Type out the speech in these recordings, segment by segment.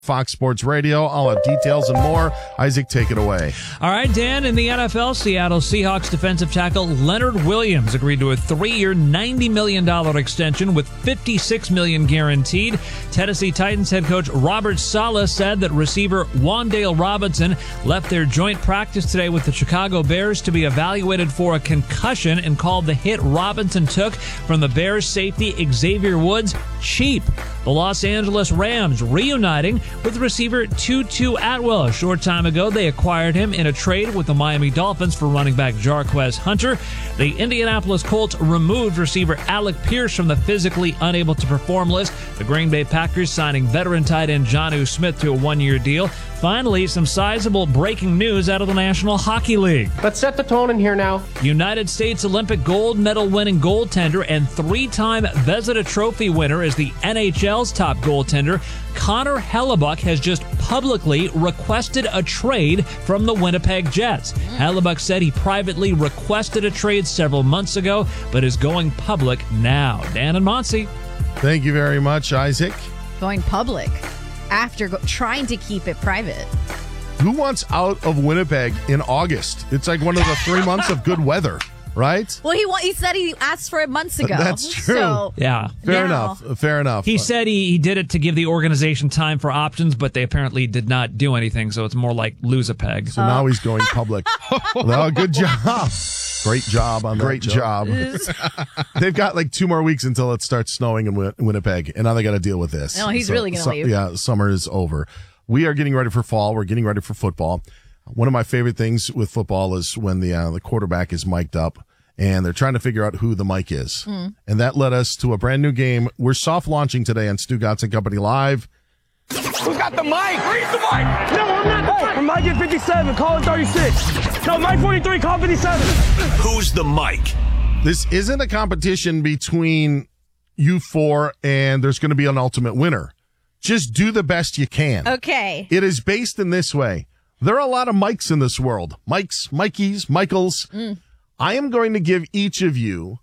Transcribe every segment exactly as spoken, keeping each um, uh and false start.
Fox Sports Radio. I'll have details and more. Isaac, take it away. All right, Dan, in the N F L, Seattle Seahawks defensive tackle Leonard Williams agreed to a three-year, ninety million dollars extension with fifty-six million dollars guaranteed. Tennessee Titans head coach Robert Saleh said that receiver Wan'Dale Robinson left their joint practice today with the Chicago Bears to be evaluated for a concussion and called the hit Robinson took from the Bears safety Xavier Woods cheap. The Los Angeles Rams reuniting with receiver Tutu Atwell. A short time ago, they acquired him in a trade with the Miami Dolphins for running back Jarquez Hunter. The Indianapolis Colts removed receiver Alec Pierce from the physically unable to perform list. The Green Bay Packers signing veteran tight end Jonnu Smith to a one-year deal. Finally, some sizable breaking news out of the National Hockey League. Let's set the tone in here now. United States Olympic gold medal winning goaltender and three-time Vezina Trophy winner is the N H L's top goaltender. Connor Hellebuyck has just publicly requested a trade from the Winnipeg Jets. Hellebuyck said he privately requested a trade several months ago, but is going public now. Dan and Monty. Thank you very much, Isaac. Going public after go- trying to keep it private. Who wants out of Winnipeg in August? It's like one of the three months of good weather, right? Well, he wa- he said he asked for it months ago. That's true. So, Yeah. Fair now- enough. Fair enough. He said he, he did it to give the organization time for options, but they apparently did not do anything, so it's more like lose a peg. So now he's going public. Well, good job. Great job on that. Great job. They've got like two more weeks until it starts snowing in Win- Winnipeg, and now they got to deal with this. No, he's really gonna leave. Yeah, summer is over. We are getting ready for fall. We're getting ready for football. One of my favorite things with football is when the uh, the quarterback is mic'd up, and they're trying to figure out who the mic is. Mm. And that led us to a brand new game. We're soft launching today on Stu Gotts and Company Live. Who's got the mic? Read the mic. No, I'm not. Hey, from Mike at fifty-seven, call it thirty-six. No, Mike forty-three, call fifty-seven. Who's the mic? This isn't a competition between you four, and there's going to be an ultimate winner. Just do the best you can. Okay. It is based in this way. There are a lot of Mikes in this world. Mikes, Mikeys, Michaels. Mm. I am going to give each of you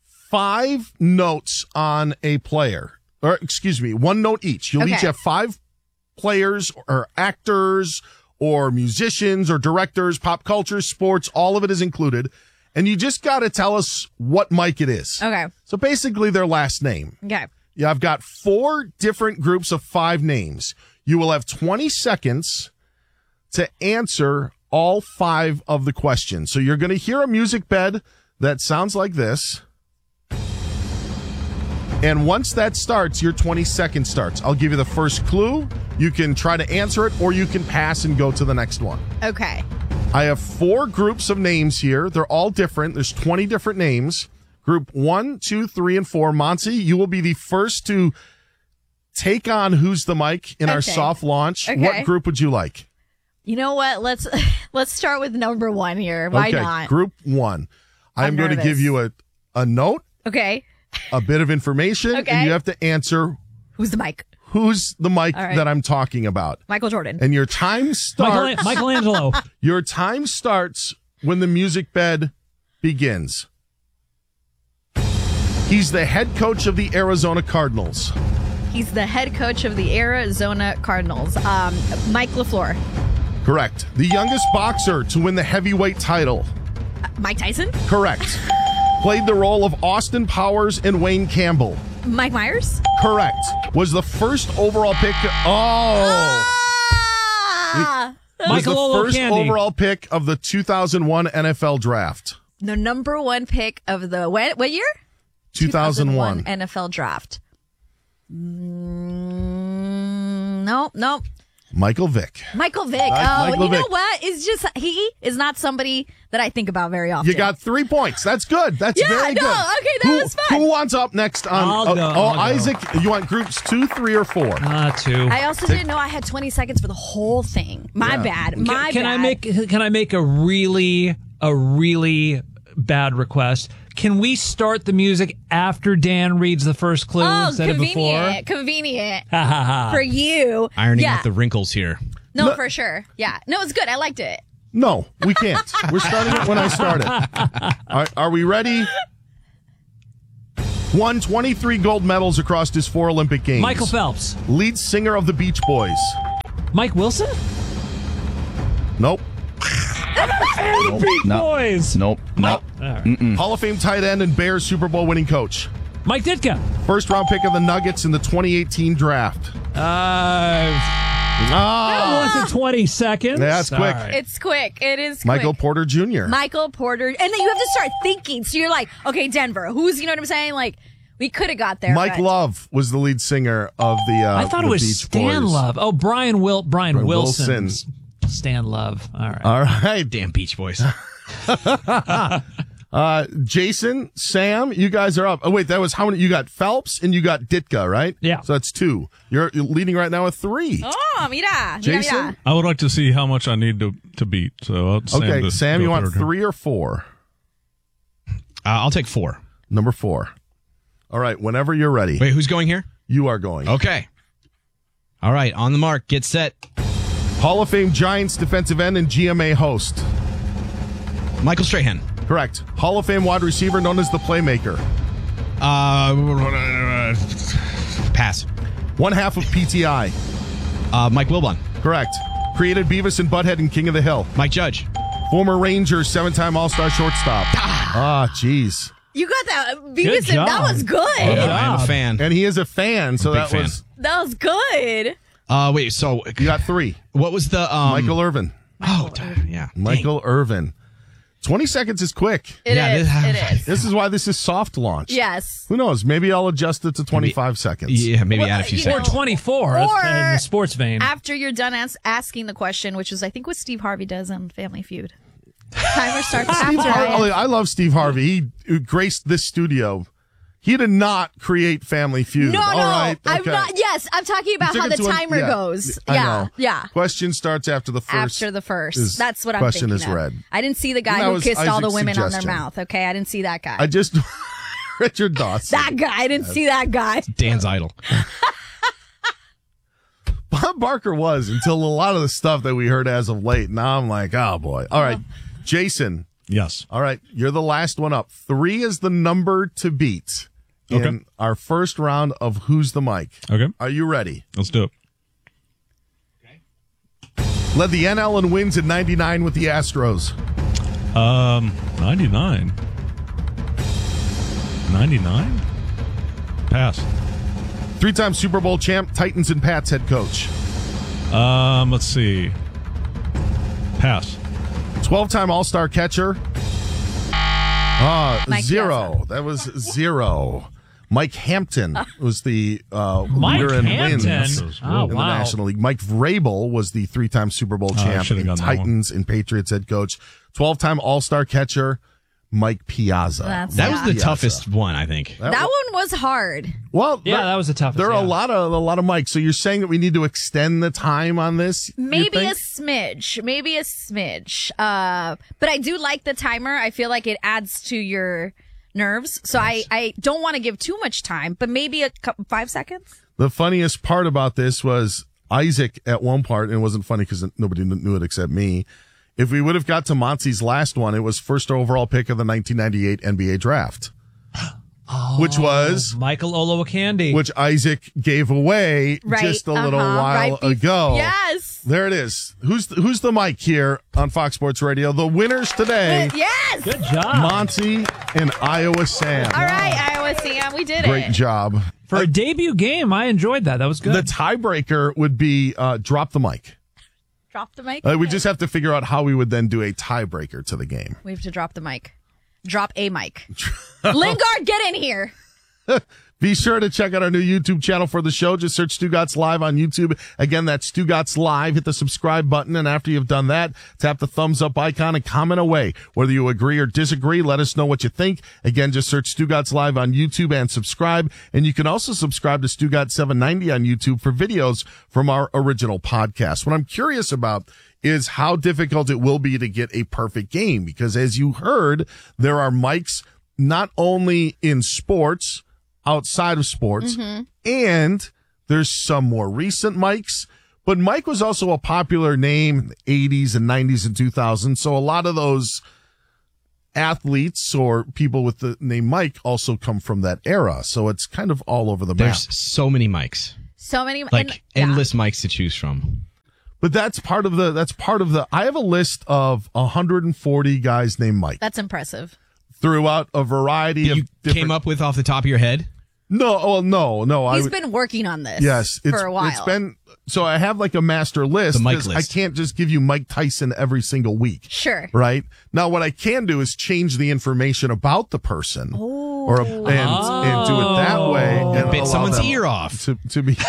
five notes on a player. Or, excuse me, one note each. You'll Okay. each have five players or actors or musicians or directors, pop culture, sports, all of it is included. And you just got to tell us what Mike it is. Okay. So basically their last name. Okay. Yeah, I've got four different groups of five names. You will have twenty seconds to answer all five of the questions. So you're going to hear a music bed that sounds like this. And once that starts, your twenty seconds starts. I'll give you the first clue. You can try to answer it, or you can pass and go to the next one. Okay. I have four groups of names here. They're all different. There's twenty different names. Group one, two, three, and four. Monty, you will be the first to take on Who's the Mic in Okay. our soft launch. Okay. What group would you like? You know what? Let's let's start with number one here. Why okay, not? Group one. I'm, I'm going to nervous. give you a, a note, Okay. a bit of information, Okay. and you have to answer Who's the mic? who's the mic All right. that I'm talking about. Michael Jordan. And your time starts. Michael, Michelangelo. Your time starts when the music bed begins. He's the head coach of the Arizona Cardinals. He's the head coach of the Arizona Cardinals. Um, Mike LaFleur. Correct. The youngest boxer to win the heavyweight title. Uh, Mike Tyson. Correct. Played the role of Austin Powers and Wayne Campbell. Mike Myers. Correct. Was the first overall pick. Oh. Ah! Was Michael the Olo first Candy. overall pick of the two thousand one N F L draft. The number one pick of the what, what year? two thousand one N F L draft. Mm, nope, nope. Michael Vick. Michael Vick. Mike- oh, Michael you know Vick. what? It's just he is not somebody that I think about very often. You got three points. That's good. That's Yeah, very no, good. okay, that who, was fun. Who wants up next on? I'll oh, go, oh, I'll go. Isaac, you want groups two, three, or four? Ah, two. I also didn't know I had twenty seconds for the whole thing. My Yeah. bad. Can, My can bad. I make can I make a really a really bad request? Can we start the music after Dan reads the first clue Oh, instead of before? convenient. Convenient Ha ha ha. for you. Ironing yeah. out the wrinkles here. No, No. for sure. Yeah. No, it's good. I liked it. No, we can't. We're starting it when I started. All right, are we ready? Won twenty-three gold medals across his four Olympic Games. Michael Phelps. Lead singer of the Beach Boys. Mike Wilson? Nope. Nope. No. Boys. Nope. Nope. Right. Hall of Fame tight end and Bears Super Bowl winning coach. Mike Ditka. First round pick of the Nuggets in the twenty eighteen draft. Uh, Ah, That was twenty seconds. Yeah, that's quick. All right. It's quick. It is quick. Michael Porter Junior Michael Porter. And then you have to start thinking. So you're like, okay, Denver. Who's, you know what I'm saying? Like, we could have got there. Mike but- Love was the lead singer of the uh, I thought the it was Beach Stan Boys. Love. Oh, Brian Wil- Brian, Brian Wilson. Wilson. Stan Love. All right. All right. Damn Beach Boys. Uh, Jason, Sam, you guys are up. Oh, wait, that was how many? You got Phelps and you got Ditka, right? Yeah. So that's two. You're, you're leading right now with three. Oh, mira. Jason? Mira, mira. I would like to see how much I need to, to beat. So I'll Sam Okay, to Sam, go you want third. three or four? Uh, I'll take four. Number four. All right, whenever you're ready, Wait, who's going here? you are going. Okay. All right, on the mark, get set. Hall of Fame Giants defensive end and G M A host. Michael Strahan. Correct. Hall of Fame wide receiver known as the Playmaker. Uh, pass. One half of P T I. Uh, Mike Wilbon. Correct. Created Beavis and Butthead and King of the Hill. Mike Judge. Former Rangers, seven-time All-Star shortstop. Ah, jeez. You got that. Beavis, job. that was good. I am a fan. And he is a fan, so Big that fan. was That was good. Uh, wait, so you got three. what was the um? Michael Irvin. Oh, d- yeah. Michael Irvin. Twenty seconds is quick. It is. Yeah, this- It is. This is why this is soft launch. Yes. Who knows? Maybe I'll adjust it to twenty-five seconds. Yeah, maybe Well, add a few you Or know- seconds. twenty-four Or- in the sports vein. After you're done as- asking the question, which is, I think, what Steve Harvey does on Family Feud. Timer starts Steve after. Harvey, I- I love Steve Harvey. He graced this studio. He did not create Family Feud. No, All no, right, I'm okay. not. Yes, I'm talking about Took how it the to an- timer yeah, goes. I Yeah, know. yeah. Question starts after the first. After the first. is- That's what I'm question thinking is of. read. I didn't see the guy That who was kissed all the Isaac's women on their suggestion. mouth. Okay, I didn't see that guy. I just Richard Dawson. that guy. I didn't see that guy. Dan's idol. Bob Barker was until a lot of the stuff that we heard as of late. Now I'm like, oh boy. All right, Jason. Yes. All right, you're the last one up. Three is the number to beat in Okay. our first round of Who's the Mic. Okay. Are you ready? Let's do it. Led the N L in wins in ninety-nine with the Astros. Um, ninety-nine. ninety-nine? Pass. Three-time Super Bowl champ, Titans and Pats head coach. Um, let's see. Pass. twelve-time All-Star catcher. Ah, Mike zero. Piazza. That was zero. Mike Hampton was the uh, Mike leader in Hampton. wins Oh, in the wow. National League. Mike Vrabel was the three-time Super Bowl Oh, I champ, should've and gotten that one. Titans and Patriots head coach. twelve-time All-Star catcher, Mike Piazza. That's- That was the Piazza. toughest one, I think. That That one was hard. Well, Yeah, there- that was the toughest, There are yeah. a lot of a lot of mics. So you're saying that we need to extend the time on this? you Maybe a think? smidge. Maybe a smidge. Uh, but I do like the timer. I feel like it adds to your nerves. So I, I don't want to give too much time, but maybe a couple, five seconds. The funniest part about this was Isaac at one part, and it wasn't funny because nobody knew it except me. If we would have got to Monty's last one, it was first overall pick of the nineteen ninety-eight N B A draft, which was Michael Olowokandi. which Isaac gave away Right. just a little uh-huh, while right bef- ago. Yes. There it is. Who's the, who's the mic here on Fox Sports Radio? The winners today, Yes. Good job. Monty and Iowa Sam. All right, Iowa Sam, we did Great it. job. For a debut game, I enjoyed that. That was good. The tiebreaker would be uh, drop the mic. Drop the mic. Uh, we just have to figure out how we would then do a tiebreaker to the game. We have to drop the mic. Drop a mic. Lingard, get in here. Be sure to check out our new YouTube channel for the show. Just search Stugatz Live on YouTube. Again, that's Stugatz Live. Hit the subscribe button, and after you've done that, tap the thumbs up icon and comment away. Whether you agree or disagree, let us know what you think. Again, just search Stugatz Live on YouTube and subscribe. And you can also subscribe to Stugatz seven ninety on YouTube for videos from our original podcast. What I'm curious about is how difficult it will be to get a perfect game, because as you heard, there are mics not only in sports, outside of sports, and there's some more recent mics, but Mike was also a popular name in the eighties and nineties and two thousands, so a lot of those athletes or people with the name Mike also come from that era, so it's kind of all over the map. There's so many mics. So many. Like, and- yeah. endless mics to choose from. But that's part of the, that's part of the, I have a list of one hundred forty guys named Mike That's impressive. throughout a variety of You different. came up with off the top of your head? No, oh, no, no. I He's would, been working on this yes, it's, for a while. it's been, so I have like a master list. The Mike 'cause list. I can't just give you Mike Tyson every single week. Sure. Right? Now, what I can do is change the information about the person. Or a, and, and do it that way. And Bit allow someone's them ear off. To, to be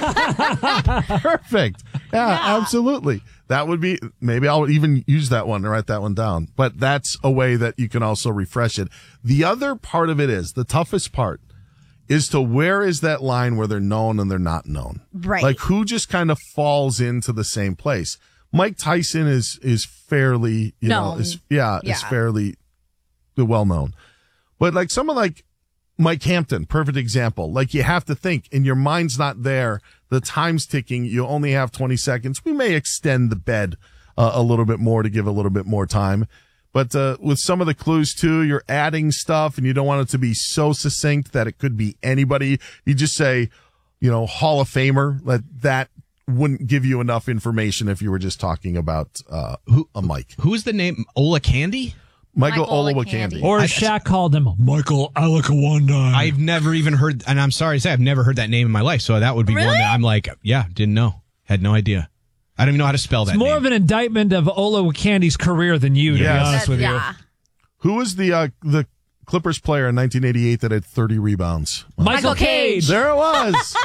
perfect. Yeah, Yeah. absolutely. That would be, maybe I'll even use that one and write that one down. But that's a way that you can also refresh it. The other part of it is, the toughest part is to where is that line where they're known and they're not known. Right. Like who just kind of falls into the same place. Mike Tyson is, is fairly, you know, Known. is, yeah, Yeah. is fairly well known. But like someone like Mike Hampton, perfect example. Like you have to think and your mind's not there. The time's ticking. You only have twenty seconds. We may extend the bed uh, a little bit more to give a little bit more time. But uh, with some of the clues too, you're adding stuff and you don't want it to be so succinct that it could be anybody. You just say, you know, Hall of Famer. Like that wouldn't give you enough information if you were just talking about uh, Who- a Mike. Who's the name? Ola Candy? Michael Michael Olowokandi. Olowokandi. Or as Shaq called him, Michael Alakawanda. I've never even heard, and I'm sorry to say, I've never heard that name in my life. So that would be Really? one that I'm like, yeah, didn't know. Had no idea. I don't even know how to spell that It's more name. of an indictment of Olawakandi's career than you, to Yes. be honest with you. yeah. Who was the uh, the Clippers player in nineteen eighty-eight that had thirty rebounds? Michael, Michael Cage. Cage. There it was.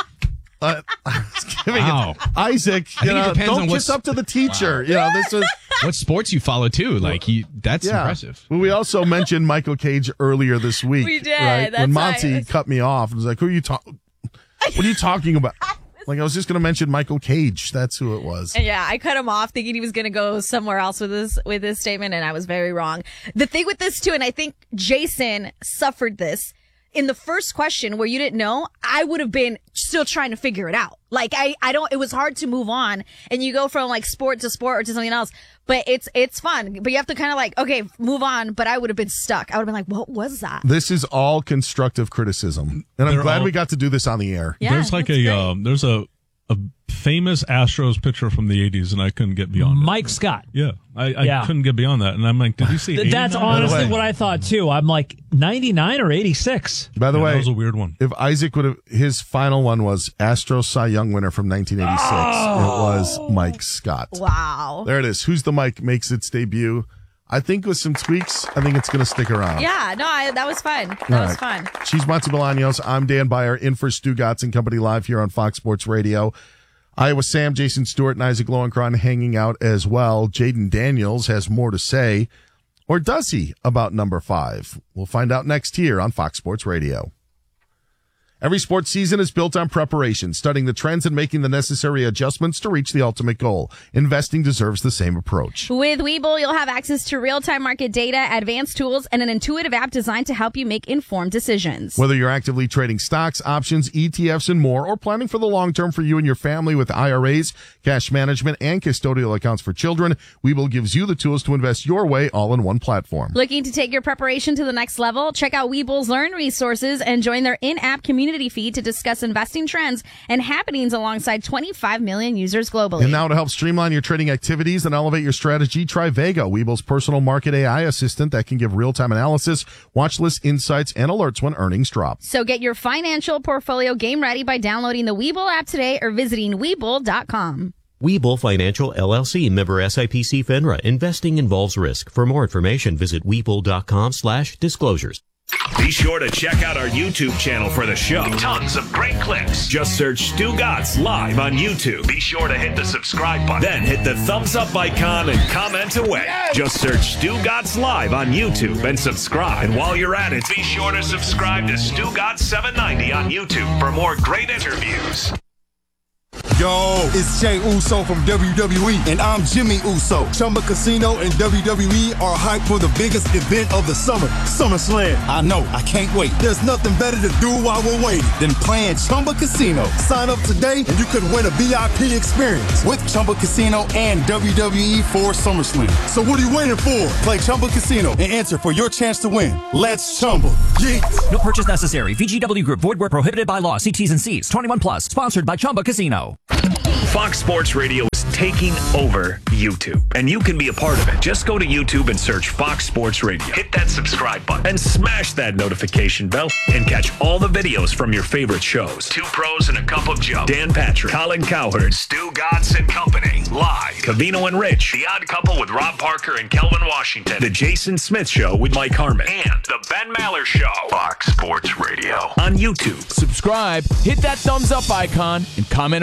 uh, I was giving Wow. it. Isaac, I you think it know, depends don't on kiss what's- up to the teacher. You know, this is What sports you follow too? Like he, that's yeah. impressive. Well, we also mentioned Michael Cage earlier this week. We did. Right? That's when why Monty I was- cut me off and was like, "Who are you talking? What are you talking about?" Like I was just going to mention Michael Cage. That's who it was. And yeah, I cut him off thinking he was going to go somewhere else with this with this statement, and I was very wrong. The thing with this too, and I think Jason suffered this in the first question where you didn't know, I would have been still trying to figure it out. Like I, I don't. It was hard to move on, and you go from like sport to sport or to something else. But it's it's fun. But you have to kind of like okay, move on. But I would have been stuck. I would have been like, what was that? This is all constructive criticism, and I'm They're glad all- we got to do this on the air. Yeah, there's like that's a great. um, there's a a famous Astros pitcher from the eighties, and I couldn't get beyond it. Mike Scott. Yeah, I, I Yeah. couldn't get beyond that, and I'm like, did you see? Th- That's eighty-nine? honestly way. what I thought too. I'm like ninety-nine or eighty-six. By the Yeah, way, that was a weird one. if Isaac would have, his final one was Astros Cy Young winner from nineteen eighty-six. It was Mike Scott. Wow. There it is. Who's the Mike makes its debut. I think with some tweaks, I think it's going to stick around. Yeah. No, I, that was fun. That All was right. fun. She's Monty Bolaños. I'm Dan Byer, in for Stu Gatz and Company live here on Fox Sports Radio. Iowa Sam, Jason Stewart, and Isaac Lowenkron hanging out as well. Jaden Daniels has more to say, or does he, about number five? We'll find out next here on Fox Sports Radio. Every sports season is built on preparation, studying the trends and making the necessary adjustments to reach the ultimate goal. Investing deserves the same approach. With Webull, you'll have access to real-time market data, advanced tools, and an intuitive app designed to help you make informed decisions. Whether you're actively trading stocks, options, E T Fs, and more, or planning for the long term for you and your family with I R As, cash management, and custodial accounts for children, Webull gives you the tools to invest your way all in one platform. Looking to take your preparation to the next level? Check out Webull's Learn resources and join their in-app community feed to discuss investing trends and happenings alongside twenty-five million users globally. And now to help streamline your trading activities and elevate your strategy, try Vega, Webull's personal market A I assistant that can give real-time analysis, watch list insights, and alerts when earnings drop. So get your financial portfolio game ready by downloading the Webull app today or visiting Webull dot com. Webull Financial L L C, member S I P C FINRA. Investing involves risk. For more information, visit Webull dot com slash disclosures. Be sure to check out our YouTube channel for the show. Tons of great clips. Just search Stu Gatz live on YouTube. Be sure to hit the subscribe button. Then hit the thumbs up icon and comment away. Yes! Just search Stu Gatz live on YouTube and subscribe. And while you're at it, be sure to subscribe to Stu Gatz seven ninety on YouTube for more great interviews. Yo, it's Jay Uso from W W E, and I'm Jimmy Uso. Chumba Casino and W W E are hyped for the biggest event of the summer, SummerSlam. I know, I can't wait. There's nothing better to do while we're waiting than playing Chumba Casino. Sign up today and you could win a V I P experience with Chumba Casino and W W E for SummerSlam. So what are you waiting for? Play Chumba Casino and enter for your chance to win. Let's Chumba. Yeah. No purchase necessary. V G W Group. Void where prohibited by law. See T's and C's. twenty-one plus. Sponsored by Chumba Casino. Fox Sports Radio is taking over YouTube, and you can be a part of it. Just go to YouTube and search Fox Sports Radio. Hit that subscribe button and smash that notification bell and catch all the videos from your favorite shows. Two Pros and a Cup of Joe, Dan Patrick, Colin Cowherd, Stu Gotts and Company, live. Covino and Rich, The Odd Couple with Rob Parker and Kelvin Washington, The Jason Smith Show with Mike Harmon, and The Ben Maller Show. Fox Sports Radio on YouTube. Subscribe, hit that thumbs up icon, and comment.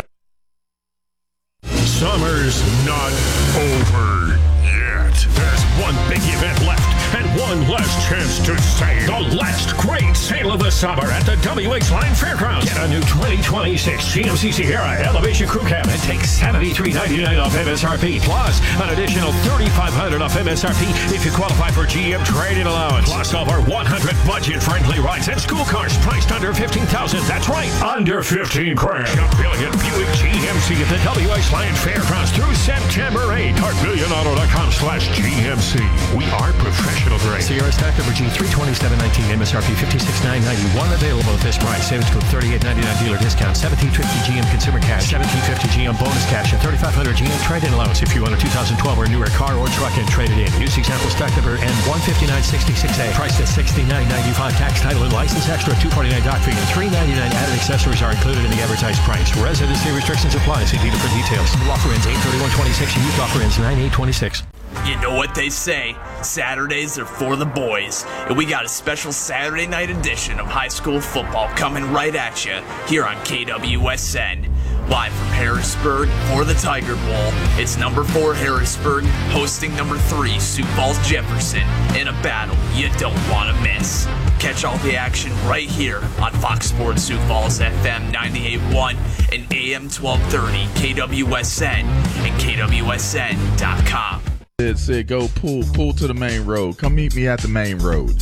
Summer's not over yet. There's one big event left and one last chance to save. The last great sale of the summer at the W H Line Fairgrounds. Get a new twenty twenty-six G M C Sierra Elevation Crew Cab and take seventy-three ninety-nine off M S R P. Plus, an additional thirty-five hundred off M S R P if you qualify for G M trade-in allowance. Plus, over one hundred budget-friendly rides and school cars priced under fifteen thousand dollars. That's right, under fifteen grand. Shop Brilliant Buick G M C at the W H Line Fairgrounds through September eighth. Hart Million Auto dot com slash G M C. We are professional grade. Sierra stock number G three twenty-seven nineteen, M S R P fifty-six thousand nine hundred ninety-one. Available at this price. Savings code thirty-eight ninety-nine dealer discount. seventeen fifty G M consumer cash. seventeen fifty G M bonus cash and thirty-five hundred G M trade-in allowance if you own a two thousand twelve or newer car or truck and trade it in. Use example stock number N one fifty-nine sixty-six A. Priced at sixty-nine ninety-five. Tax, title, and license extra. two forty-nine dock fee and three ninety-nine added accessories are included in the advertised price. Residency restrictions apply. See dealer for details. New offer ends eight thirty-one twenty-six and used offer ends nine eight twenty-six. You know what they say, Saturdays are for the boys, and we got a special Saturday night edition of high school football coming right at you here on K W S N. Live from Harrisburg for the Tiger Bowl, it's number four Harrisburg hosting number three Sioux Falls Jefferson in a battle you don't want to miss. Catch all the action right here on Fox Sports Sioux Falls F M ninety-eight point one and A M twelve thirty K W S N and K W S N dot com. It said, go pull, pull to the main road. Come meet me at the main road.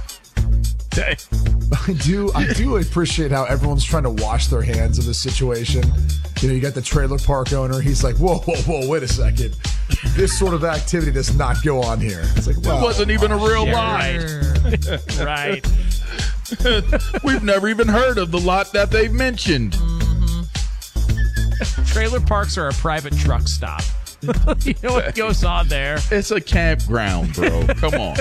I do, I do appreciate how everyone's trying to wash their hands of this situation. You know, you got the trailer park owner. He's like, whoa, whoa, whoa, wait a second. This sort of activity does not go on here. It's like, well, it wasn't even a real sure. lot. Right. We've never even heard of the lot that they've mentioned. Mm-hmm. Trailer parks are a private truck stop. You know what goes on there? It's a campground, bro. Come on.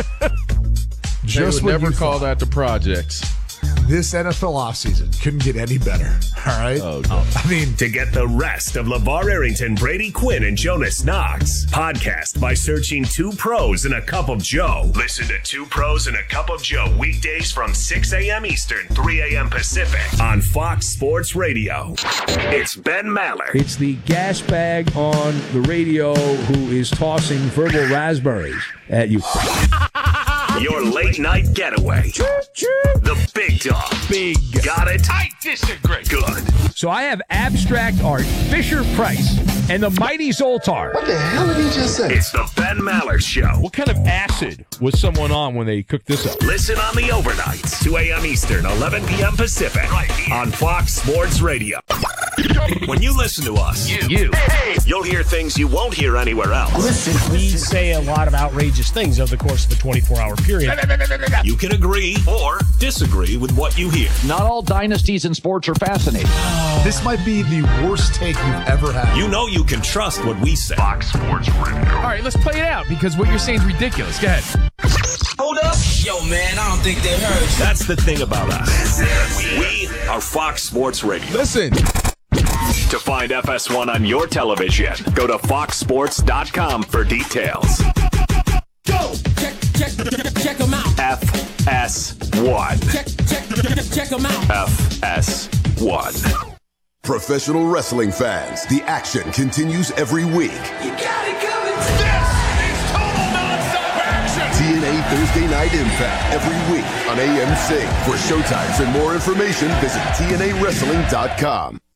Just would never call that the projects. This N F L offseason couldn't get any better. All right? Oh, oh, I mean, to get the rest of LeVar Arrington, Brady Quinn, and Jonas Knox, podcast by searching Two Pros and a Cup of Joe. Listen to Two Pros and a Cup of Joe weekdays from six a.m. Eastern, three a.m. Pacific on Fox Sports Radio. It's Ben Maller. It's the gas bag on the radio who is tossing verbal raspberries at you. Your late night getaway. The big dog. Big. Got it? I disagree. Good. So I have abstract art, Fisher Price, and the mighty Zoltar. What the hell did he just say? It's the Ben Maller Show. What kind of acid was someone on when they cooked this up? Listen on the overnights, two a.m. Eastern, eleven p.m. Pacific, right here on Fox Sports Radio. When you listen to us, you, you you'll hear things you won't hear anywhere else. Listen, we say a lot of outrageous things over the course of a twenty-four hour period. You can agree or disagree with what you hear. Not all dynasties in sports are fascinating. This might be the worst take you've ever had. You know you can trust what we say. Fox Sports Radio. All right, let's play it out because what you're saying is ridiculous. Go ahead. Hold up. Yo, man, I don't think they heard you. That's the thing about us. We are Fox Sports Radio. Listen. To find F S one on your television, go to fox sports dot com for details. Go! Check, check, check them out. F S one. Check, check, check them out. F S one. Professional wrestling fans, the action continues every week. You got it coming. This is total nonstop action. T N A Thursday Night Impact every week on A M C. For showtimes and more information, visit T N A wrestling dot com.